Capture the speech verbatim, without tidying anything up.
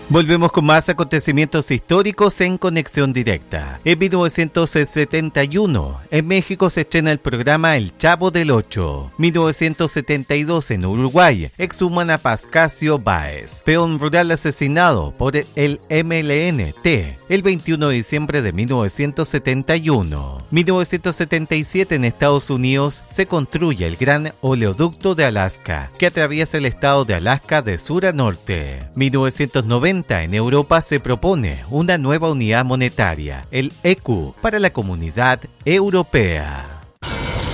Volvemos con más acontecimientos históricos en Conexión Directa. En mil novecientos setenta y uno, en México se estrena el programa El Chavo del Ocho. mil novecientos setenta y dos, en Uruguay, exhuman a Pascasio Báez, peón rural asesinado por el M L N T, el veintiuno de diciembre de mil novecientos setenta y uno. mil novecientos setenta y siete, en Estados Unidos, se construye el Gran Oleoducto de Alaska, que atraviesa el estado de Alaska de sur a norte. mil novecientos noventa, en Europa se propone una nueva unidad monetaria, el E Q, para la Comunidad Europea.